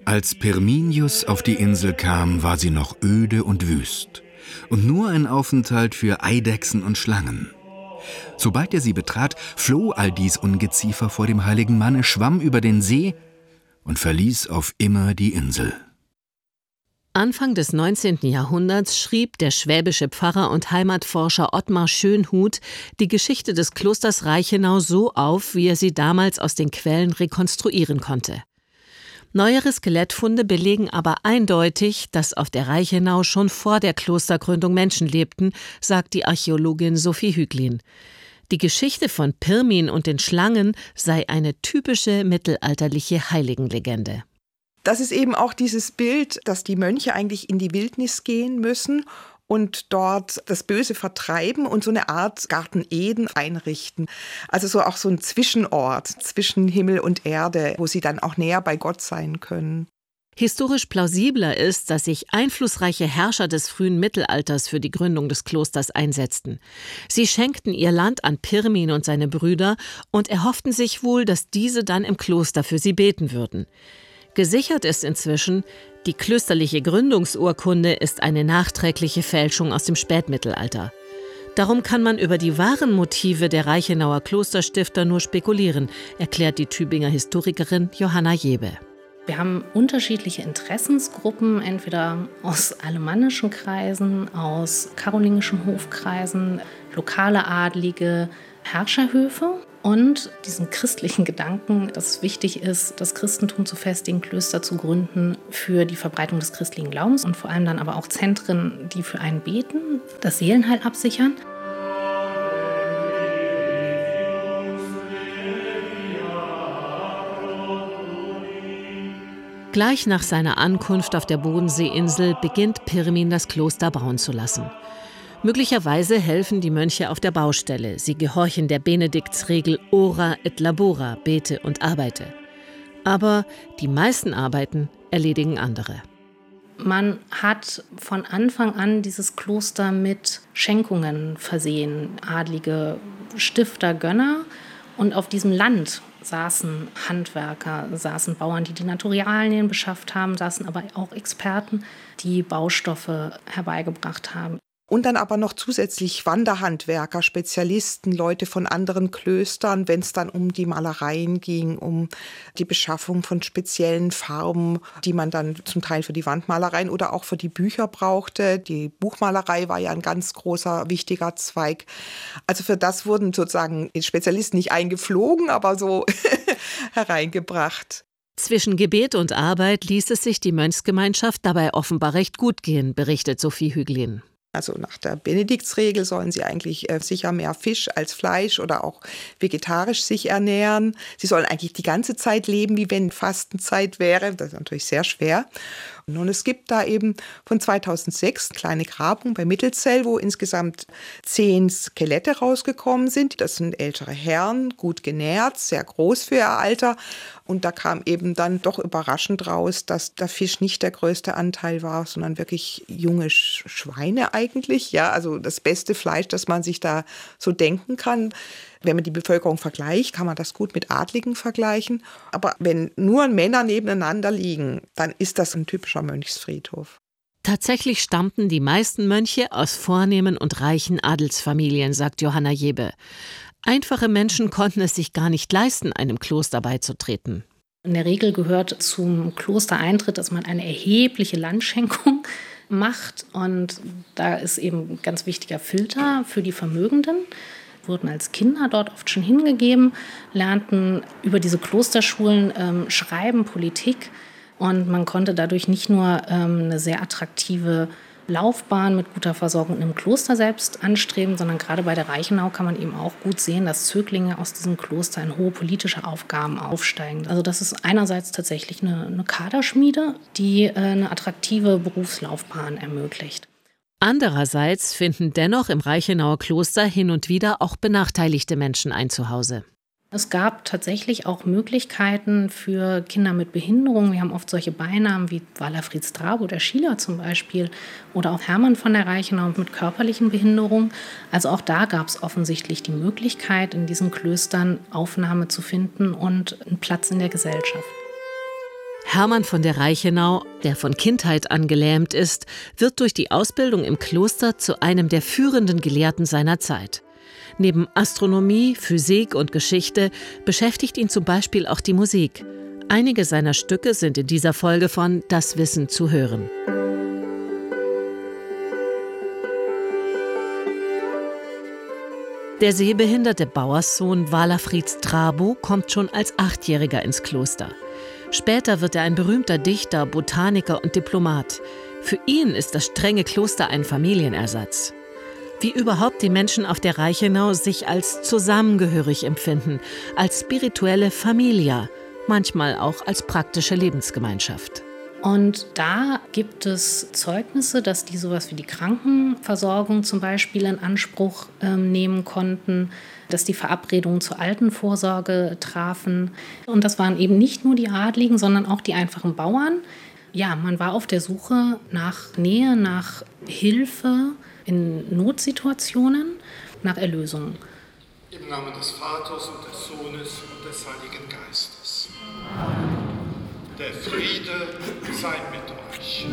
Als Pirminius auf die Insel kam, war sie noch öde und wüst und nur ein Aufenthalt für Eidechsen und Schlangen. Sobald er sie betrat, floh all dies Ungeziefer vor dem heiligen Manne, schwamm über den See und verließ auf immer die Insel. Anfang des 19. Jahrhunderts schrieb der schwäbische Pfarrer und Heimatforscher Ottmar Schönhuth die Geschichte des Klosters Reichenau so auf, wie er sie damals aus den Quellen rekonstruieren konnte. Neuere Skelettfunde belegen aber eindeutig, dass auf der Reichenau schon vor der Klostergründung Menschen lebten, sagt die Archäologin Sophie Hüglin. Die Geschichte von Pirmin und den Schlangen sei eine typische mittelalterliche Heiligenlegende. Das ist eben auch dieses Bild, dass die Mönche eigentlich in die Wildnis gehen müssen und dort das Böse vertreiben und so eine Art Garten Eden einrichten. Also so auch so ein Zwischenort zwischen Himmel und Erde, wo sie dann auch näher bei Gott sein können. Historisch plausibler ist, dass sich einflussreiche Herrscher des frühen Mittelalters für die Gründung des Klosters einsetzten. Sie schenkten ihr Land an Pirmin und seine Brüder und erhofften sich wohl, dass diese dann im Kloster für sie beten würden. Gesichert ist inzwischen, die klösterliche Gründungsurkunde ist eine nachträgliche Fälschung aus dem Spätmittelalter. Darum kann man über die wahren Motive der Reichenauer Klosterstifter nur spekulieren, erklärt die Tübinger Historikerin Johanna Jebe. Wir haben unterschiedliche Interessensgruppen, entweder aus alemannischen Kreisen, aus karolingischen Hofkreisen, lokale Adlige, Herrscherhöfe und diesen christlichen Gedanken, dass es wichtig ist, das Christentum zu festigen, Klöster zu gründen für die Verbreitung des christlichen Glaubens und vor allem dann aber auch Zentren, die für einen beten, das Seelenheil absichern. Gleich nach seiner Ankunft auf der Bodenseeinsel beginnt Pirmin, das Kloster bauen zu lassen. Möglicherweise helfen die Mönche auf der Baustelle. Sie gehorchen der Benediktsregel Ora et labora, bete und arbeite. Aber die meisten Arbeiten erledigen andere. Man hat von Anfang an dieses Kloster mit Schenkungen versehen, adlige Stifter, Gönner. Und auf diesem Land saßen Handwerker, saßen Bauern, die die Naturalien beschafft haben, saßen aber auch Experten, die Baustoffe herbeigebracht haben. Und dann aber noch zusätzlich Wanderhandwerker, Spezialisten, Leute von anderen Klöstern, wenn es dann um die Malereien ging, um die Beschaffung von speziellen Farben, die man dann zum Teil für die Wandmalereien oder auch für die Bücher brauchte. Die Buchmalerei war ja ein ganz großer, wichtiger Zweig. Also für das wurden sozusagen Spezialisten nicht eingeflogen, aber so hereingebracht. Zwischen Gebet und Arbeit ließ es sich die Mönchsgemeinschaft dabei offenbar recht gut gehen, berichtet Sophie Hüglin. Also nach der Benediktsregel sollen sie eigentlich sicher mehr Fisch als Fleisch oder auch vegetarisch sich ernähren. Sie sollen eigentlich die ganze Zeit leben, wie wenn Fastenzeit wäre. Das ist natürlich sehr schwer. Und es gibt da eben von 2006 eine kleine Grabung bei Mittelzell, wo insgesamt 10 Skelette rausgekommen sind. Das sind ältere Herren, gut genährt, sehr groß für ihr Alter. Und da kam eben dann doch überraschend raus, dass der Fisch nicht der größte Anteil war, sondern wirklich junge Schweine eigentlich. Ja, also das beste Fleisch, das man sich da so denken kann. Wenn man die Bevölkerung vergleicht, kann man das gut mit Adligen vergleichen. Aber wenn nur Männer nebeneinander liegen, dann ist das ein typischer Mönchsfriedhof. Tatsächlich stammten die meisten Mönche aus vornehmen und reichen Adelsfamilien, sagt Johanna Jebe. Einfache Menschen konnten es sich gar nicht leisten, einem Kloster beizutreten. In der Regel gehört zum Klostereintritt, dass man eine erhebliche Landschenkung macht. Und da ist eben ein ganz wichtiger Filter für die Vermögenden. Wurden als Kinder dort oft schon hingegeben, lernten über diese Klosterschulen Schreiben, Politik. Und man konnte dadurch nicht nur eine sehr attraktive Laufbahn mit guter Versorgung im Kloster selbst anstreben, sondern gerade bei der Reichenau kann man eben auch gut sehen, dass Zöglinge aus diesem Kloster in hohe politische Aufgaben aufsteigen. Also das ist einerseits tatsächlich eine Kaderschmiede, die eine attraktive Berufslaufbahn ermöglicht. Andererseits finden dennoch im Reichenauer Kloster hin und wieder auch benachteiligte Menschen ein Zuhause. Es gab tatsächlich auch Möglichkeiten für Kinder mit Behinderung. Wir haben oft solche Beinamen wie Walafrid Strabo, der Schiller zum Beispiel, oder auch Hermann von der Reichenau mit körperlichen Behinderungen. Also auch da gab es offensichtlich die Möglichkeit, in diesen Klöstern Aufnahme zu finden und einen Platz in der Gesellschaft. Hermann von der Reichenau, der von Kindheit an gelähmt ist, wird durch die Ausbildung im Kloster zu einem der führenden Gelehrten seiner Zeit. Neben Astronomie, Physik und Geschichte beschäftigt ihn zum Beispiel auch die Musik. Einige seiner Stücke sind in dieser Folge von Das Wissen zu hören. Der sehbehinderte Bauerssohn Walafrid Strabo kommt schon als 8-Jähriger ins Kloster. Später wird er ein berühmter Dichter, Botaniker und Diplomat. Für ihn ist das strenge Kloster ein Familienersatz. Wie überhaupt die Menschen auf der Reichenau sich als zusammengehörig empfinden, als spirituelle Familia, manchmal auch als praktische Lebensgemeinschaft. Und da gibt es Zeugnisse, dass die sowas wie die Krankenversorgung zum Beispiel in Anspruch nehmen konnten, dass die Verabredungen zur Altenvorsorge trafen. Und das waren eben nicht nur die Adligen, sondern auch die einfachen Bauern. Ja, man war auf der Suche nach Nähe, nach Hilfe in Notsituationen, nach Erlösung. Im Namen des Vaters und des Sohnes und des Heiligen Geistes. Der Friede sei mit euch.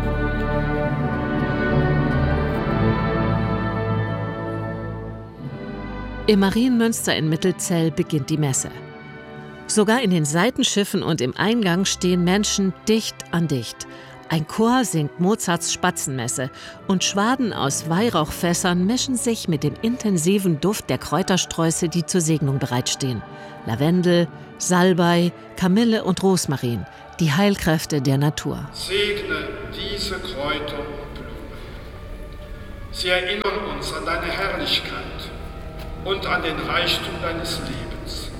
Im Marienmünster in Mittelzell beginnt die Messe. Sogar in den Seitenschiffen und im Eingang stehen Menschen dicht an dicht. Ein Chor singt Mozarts Spatzenmesse und Schwaden aus Weihrauchfässern mischen sich mit dem intensiven Duft der Kräutersträuße, die zur Segnung bereitstehen. Lavendel, Salbei, Kamille und Rosmarin, die Heilkräfte der Natur. Segne diese Kräuter und Blumen. Sie erinnern uns an deine Herrlichkeit und an den Reichtum deines Lebens.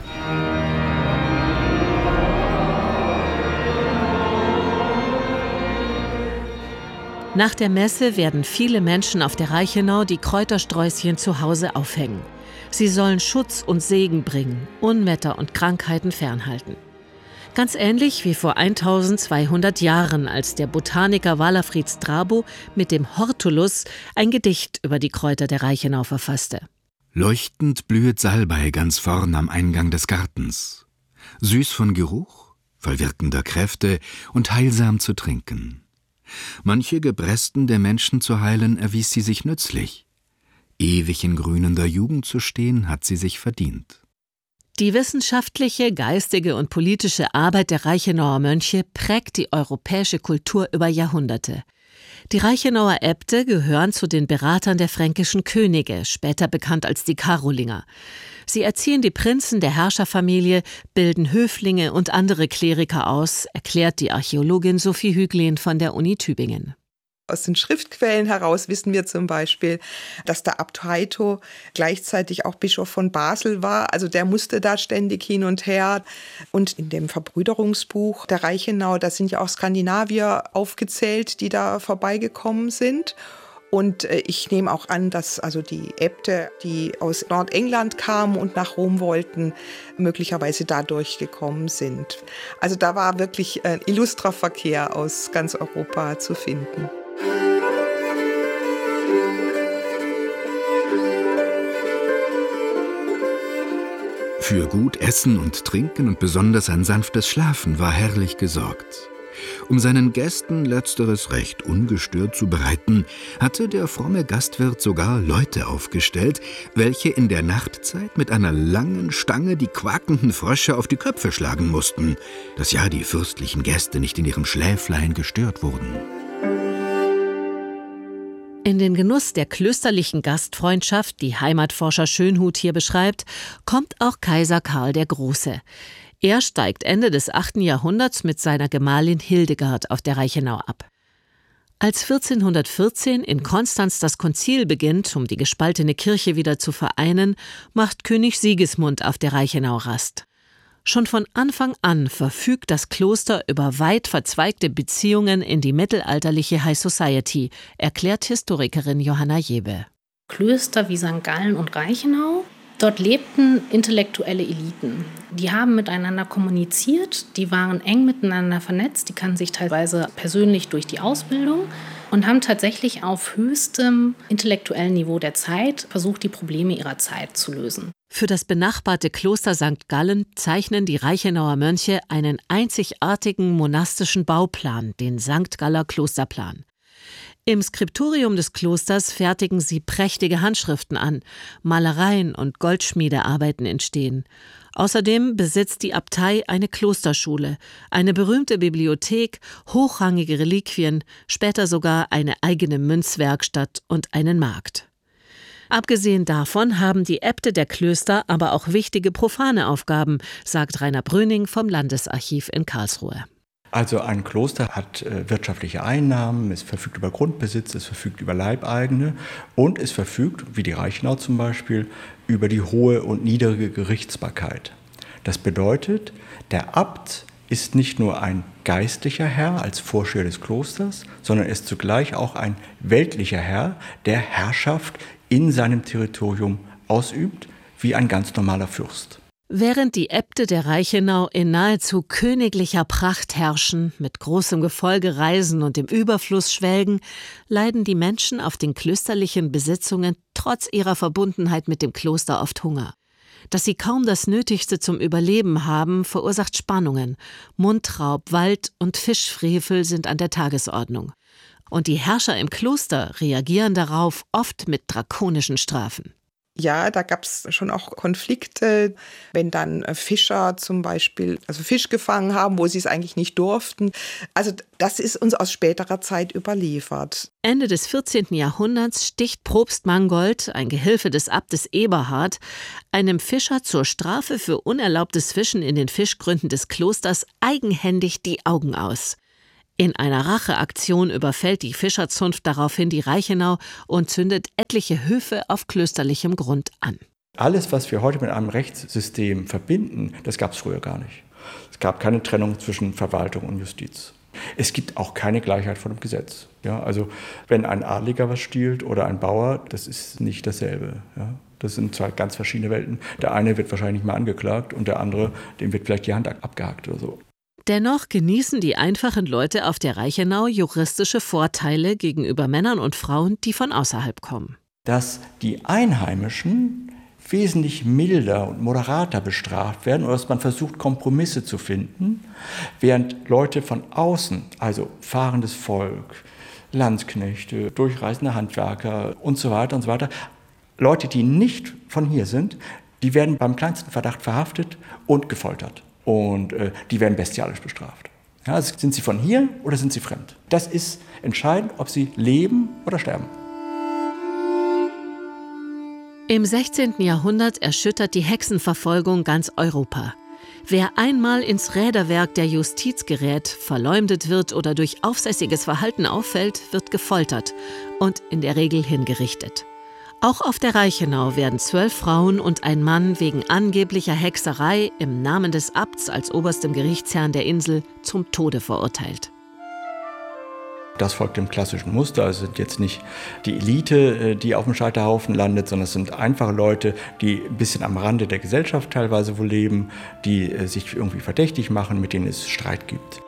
Nach der Messe werden viele Menschen auf der Reichenau die Kräutersträußchen zu Hause aufhängen. Sie sollen Schutz und Segen bringen, Unwetter und Krankheiten fernhalten. Ganz ähnlich wie vor 1200 Jahren, als der Botaniker Walafrid Strabo mit dem Hortulus ein Gedicht über die Kräuter der Reichenau verfasste. Leuchtend blühet Salbei ganz vorn am Eingang des Gartens. Süß von Geruch, voll wirkender Kräfte und heilsam zu trinken. Manche Gebresten der Menschen zu heilen, erwies sie sich nützlich. Ewig in grünender Jugend zu stehen, hat sie sich verdient. Die wissenschaftliche, geistige und politische Arbeit der Reichenauer Mönche prägt die europäische Kultur über Jahrhunderte. Die Reichenauer Äbte gehören zu den Beratern der fränkischen Könige, später bekannt als die Karolinger. Sie erziehen die Prinzen der Herrscherfamilie, bilden Höflinge und andere Kleriker aus, erklärt die Archäologin Sophie Hüglin von der Uni Tübingen. Aus den Schriftquellen heraus wissen wir zum Beispiel, dass der Abt Heito gleichzeitig auch Bischof von Basel war. Also der musste da ständig hin und her. Und in dem Verbrüderungsbuch der Reichenau, da sind ja auch Skandinavier aufgezählt, die da vorbeigekommen sind. Und ich nehme auch an, dass also die Äbte, die aus Nordengland kamen und nach Rom wollten, möglicherweise da durchgekommen sind. Also da war wirklich ein illustrer Verkehr aus ganz Europa zu finden. Für gut Essen und Trinken und besonders ein sanftes Schlafen war herrlich gesorgt. Um seinen Gästen letzteres recht ungestört zu bereiten, hatte der fromme Gastwirt sogar Leute aufgestellt, welche in der Nachtzeit mit einer langen Stange die quakenden Frösche auf die Köpfe schlagen mussten, dass ja die fürstlichen Gäste nicht in ihrem Schläflein gestört wurden. In den Genuss der klösterlichen Gastfreundschaft, die Heimatforscher Schönhuth hier beschreibt, kommt auch Kaiser Karl der Große. Er steigt Ende des 8. Jahrhunderts mit seiner Gemahlin Hildegard auf der Reichenau ab. Als 1414 in Konstanz das Konzil beginnt, um die gespaltene Kirche wieder zu vereinen, macht König Sigismund auf der Reichenau Rast. Schon von Anfang an verfügt das Kloster über weit verzweigte Beziehungen in die mittelalterliche High Society, erklärt Historikerin Johanna Jebe. Klöster wie St. Gallen und Reichenau, dort lebten intellektuelle Eliten. Die haben miteinander kommuniziert, die waren eng miteinander vernetzt, die kannten sich teilweise persönlich durch die Ausbildung und haben tatsächlich auf höchstem intellektuellen Niveau der Zeit versucht, die Probleme ihrer Zeit zu lösen. Für das benachbarte Kloster St. Gallen zeichnen die Reichenauer Mönche einen einzigartigen monastischen Bauplan, den St. Galler Klosterplan. Im Skriptorium des Klosters fertigen sie prächtige Handschriften an, Malereien und Goldschmiedearbeiten entstehen. Außerdem besitzt die Abtei eine Klosterschule, eine berühmte Bibliothek, hochrangige Reliquien, später sogar eine eigene Münzwerkstatt und einen Markt. Abgesehen davon haben die Äbte der Klöster aber auch wichtige profane Aufgaben, sagt Rainer Brüning vom Landesarchiv in Karlsruhe. Also ein Kloster hat wirtschaftliche Einnahmen, es verfügt über Grundbesitz, es verfügt über Leibeigene und es verfügt, wie die Reichenau zum Beispiel, über die hohe und niedrige Gerichtsbarkeit. Das bedeutet, der Abt ist nicht nur ein geistlicher Herr als Vorsteher des Klosters, sondern ist zugleich auch ein weltlicher Herr, der Herrschaft in seinem Territorium ausübt, wie ein ganz normaler Fürst. Während die Äbte der Reichenau in nahezu königlicher Pracht herrschen, mit großem Gefolge reisen und im Überfluss schwelgen, leiden die Menschen auf den klösterlichen Besitzungen trotz ihrer Verbundenheit mit dem Kloster oft Hunger. Dass sie kaum das Nötigste zum Überleben haben, verursacht Spannungen. Mundraub, Wald- und Fischfrevel sind an der Tagesordnung. Und die Herrscher im Kloster reagieren darauf oft mit drakonischen Strafen. Ja, da gab es schon auch Konflikte, wenn dann Fischer zum Beispiel Fisch gefangen haben, wo sie es eigentlich nicht durften. Also das ist uns aus späterer Zeit überliefert. Ende des 14. Jahrhunderts sticht Propst Mangold, ein Gehilfe des Abtes Eberhard, einem Fischer zur Strafe für unerlaubtes Fischen in den Fischgründen des Klosters eigenhändig die Augen aus. In einer Racheaktion überfällt die Fischerzunft daraufhin die Reichenau und zündet etliche Höfe auf klösterlichem Grund an. Alles, was wir heute mit einem Rechtssystem verbinden, das gab es früher gar nicht. Es gab keine Trennung zwischen Verwaltung und Justiz. Es gibt auch keine Gleichheit vor dem Gesetz. Ja, also wenn ein Adliger was stiehlt oder ein Bauer, das ist nicht dasselbe. Ja. Das sind zwei ganz verschiedene Welten. Der eine wird wahrscheinlich nicht mal angeklagt und der andere, dem wird vielleicht die Hand abgehackt oder so. Dennoch genießen die einfachen Leute auf der Reichenau juristische Vorteile gegenüber Männern und Frauen, die von außerhalb kommen. Dass die Einheimischen wesentlich milder und moderater bestraft werden oder dass man versucht, Kompromisse zu finden, während Leute von außen, also fahrendes Volk, Landsknechte, durchreisende Handwerker und so weiter, Leute, die nicht von hier sind, die werden beim kleinsten Verdacht verhaftet und gefoltert. Und die werden bestialisch bestraft. Ja, also sind sie von hier oder sind sie fremd? Das ist entscheidend, ob sie leben oder sterben. Im 16. Jahrhundert erschüttert die Hexenverfolgung ganz Europa. Wer einmal ins Räderwerk der Justiz gerät, verleumdet wird oder durch aufsässiges Verhalten auffällt, wird gefoltert und in der Regel hingerichtet. Auch auf der Reichenau werden 12 Frauen und ein Mann wegen angeblicher Hexerei im Namen des Abts als oberstem Gerichtsherrn der Insel zum Tode verurteilt. Das folgt dem klassischen Muster. Es sind jetzt nicht die Elite, die auf dem Scheiterhaufen landet, sondern es sind einfache Leute, die ein bisschen am Rande der Gesellschaft teilweise wohl leben, die sich irgendwie verdächtig machen, mit denen es Streit gibt.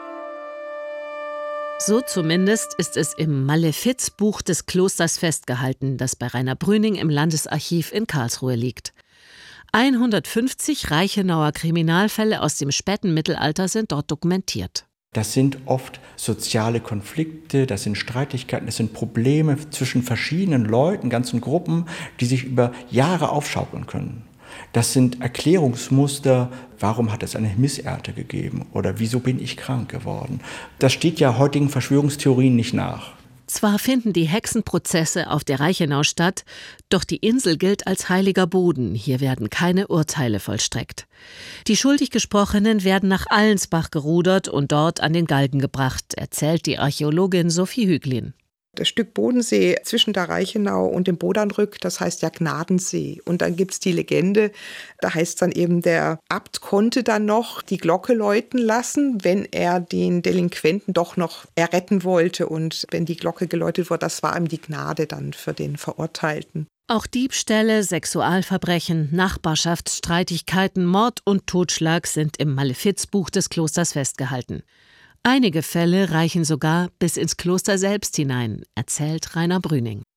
So zumindest ist es im Malefizbuch des Klosters festgehalten, das bei Rainer Brüning im Landesarchiv in Karlsruhe liegt. 150 Reichenauer Kriminalfälle aus dem späten Mittelalter sind dort dokumentiert. Das sind oft soziale Konflikte, das sind Streitigkeiten, das sind Probleme zwischen verschiedenen Leuten, ganzen Gruppen, die sich über Jahre aufschaukeln können. Das sind Erklärungsmuster, warum hat es eine Missernte gegeben oder wieso bin ich krank geworden. Das steht ja heutigen Verschwörungstheorien nicht nach. Zwar finden die Hexenprozesse auf der Reichenau statt, doch die Insel gilt als heiliger Boden. Hier werden keine Urteile vollstreckt. Die schuldig Gesprochenen werden nach Allensbach gerudert und dort an den Galgen gebracht, erzählt die Archäologin Sophie Hüglin. Das Stück Bodensee zwischen der Reichenau und dem Bodernrück, das heißt ja Gnadensee. Und dann gibt es die Legende, da heißt es dann eben, der Abt konnte dann noch die Glocke läuten lassen, wenn er den Delinquenten doch noch erretten wollte. Und wenn die Glocke geläutet wurde, das war ihm die Gnade dann für den Verurteilten. Auch Diebstähle, Sexualverbrechen, Nachbarschaftsstreitigkeiten, Mord und Totschlag sind im Malefizbuch des Klosters festgehalten. Einige Fälle reichen sogar bis ins Kloster selbst hinein, erzählt Rainer Brüning.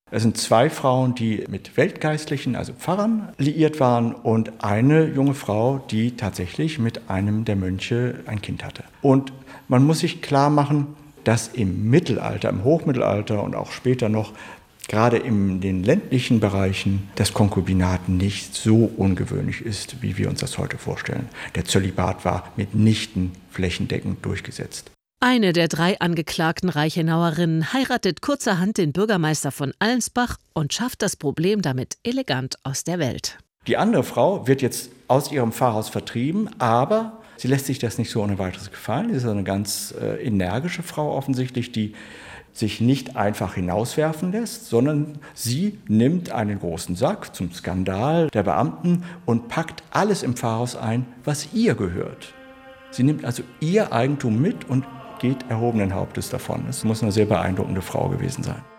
Es sind 2 Frauen, die mit Weltgeistlichen, also Pfarrern, liiert waren und eine junge Frau, die tatsächlich mit einem der Mönche ein Kind hatte. Und man muss sich klar machen, dass im Mittelalter, im Hochmittelalter und auch später noch, gerade in den ländlichen Bereichen, das Konkubinat nicht so ungewöhnlich ist, wie wir uns das heute vorstellen. Der Zölibat war mitnichten flächendeckend durchgesetzt. Eine der 3 angeklagten Reichenauerinnen heiratet kurzerhand den Bürgermeister von Allensbach und schafft das Problem damit elegant aus der Welt. Die andere Frau wird jetzt aus ihrem Pfarrhaus vertrieben, aber sie lässt sich das nicht so ohne weiteres gefallen. Sie ist eine ganz energische Frau offensichtlich, die sich nicht einfach hinauswerfen lässt, sondern sie nimmt einen großen Sack zum Skandal der Beamten und packt alles im Pfarrhaus ein, was ihr gehört. Sie nimmt also ihr Eigentum mit und geht erhobenen Hauptes davon. Es muss eine sehr beeindruckende Frau gewesen sein.